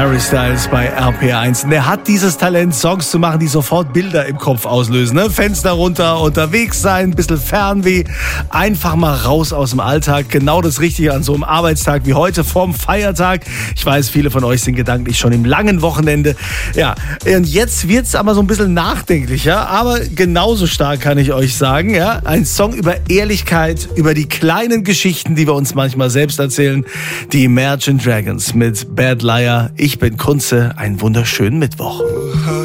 Harry Styles bei RPR1. Der hat dieses Talent, Songs zu machen, die sofort Bilder im Kopf auslösen. Ne? Fenster runter, unterwegs sein, ein bisschen Fernweh, einfach mal raus aus dem Alltag. Genau das Richtige an so einem Arbeitstag wie heute vorm Feiertag. Ich weiß, viele von euch sind gedanklich schon im langen Wochenende. Ja, und jetzt wird's aber so ein bisschen nachdenklicher, aber genauso stark kann ich euch sagen. Ja? Ein Song über Ehrlichkeit, über die kleinen Geschichten, die wir uns manchmal selbst erzählen. Die Imagine Dragons mit Bad Liar. Ich bin Kunze. Einen wunderschönen Mittwoch.